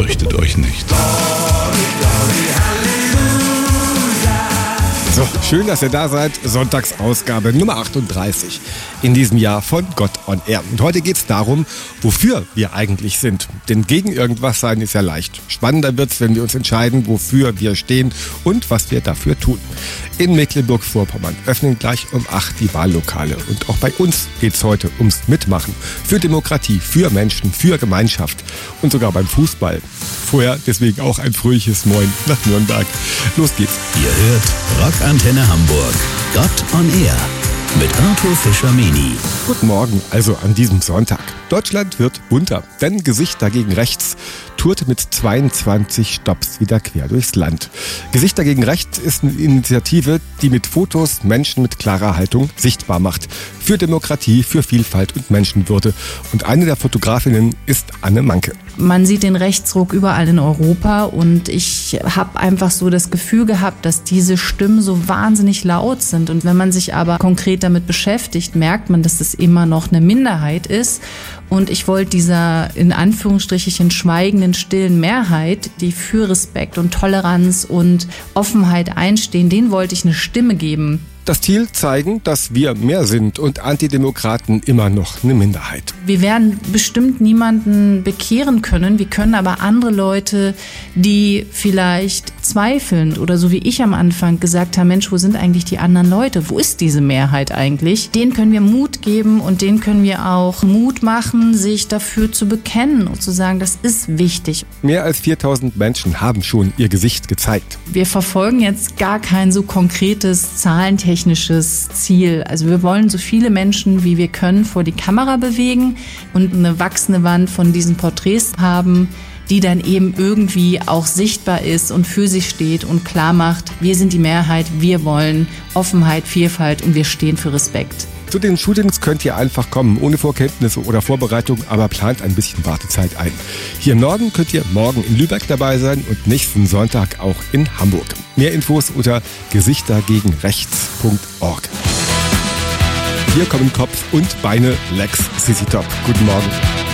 Fürchtet euch nicht. So, schön, dass ihr da seid. Sonntagsausgabe Nummer 38 in diesem Jahr von Gott on Air. Und heute geht es darum, wofür wir eigentlich sind. Denn gegen irgendwas sein ist ja leicht. Spannender wird es, wenn wir uns entscheiden, wofür wir stehen und was wir dafür tun. In Mecklenburg-Vorpommern öffnen gleich um 8 die Wahllokale. Und auch bei uns geht es heute ums Mitmachen. Für Demokratie, für Menschen, für Gemeinschaft und sogar beim Fußball. Vorher deswegen auch ein fröhliches Moin nach Nürnberg. Los geht's. Ihr hört Rockantenne Hamburg. Gott on Air mit Arthur Fischer-Meni. Guten Morgen, also an diesem Sonntag. Deutschland wird bunter, denn Gesichter gegen Rechts tourt mit 22 Stopps wieder quer durchs Land. Gesichter gegen Rechts ist eine Initiative, die mit Fotos Menschen mit klarer Haltung sichtbar macht. Für Demokratie, für Vielfalt und Menschenwürde. Und eine der Fotografinnen ist Anne Manke. Man sieht den Rechtsruck überall in Europa und ich habe einfach so das Gefühl gehabt, dass diese Stimmen so wahnsinnig laut sind. Und wenn man sich aber konkret damit beschäftigt, merkt man, dass es immer noch eine Minderheit ist. Und ich wollte dieser in Anführungsstrichen schweigenden, stillen Mehrheit, die für Respekt und Toleranz und Offenheit einstehen, denen wollte ich eine Stimme geben. Das Ziel zeigen, dass wir mehr sind und Antidemokraten immer noch eine Minderheit. Wir werden bestimmt niemanden bekehren können. Wir können aber andere Leute, die vielleicht zweifeln oder so wie ich am Anfang gesagt habe, Mensch, wo sind eigentlich die anderen Leute? Wo ist diese Mehrheit eigentlich? Denen können wir Mut geben und denen können wir auch Mut machen, sich dafür zu bekennen und zu sagen, das ist wichtig. Mehr als 4000 Menschen haben schon ihr Gesicht gezeigt. Wir verfolgen jetzt gar kein so konkretes zahlentechnisches Ziel. Also wir wollen so viele Menschen, wie wir können, vor die Kamera bewegen und eine wachsende Wand von diesen Porträts haben, die dann eben irgendwie auch sichtbar ist und für sich steht und klar macht, wir sind die Mehrheit, wir wollen Offenheit, Vielfalt und wir stehen für Respekt. Zu den Shootings könnt ihr einfach kommen, ohne Vorkenntnisse oder Vorbereitung, aber plant ein bisschen Wartezeit ein. Hier im Norden könnt ihr morgen in Lübeck dabei sein und nächsten Sonntag auch in Hamburg. Mehr Infos unter gesichtergegenrechts.org. Hier kommen Kopf und Beine Lex Sissy Top. Guten Morgen.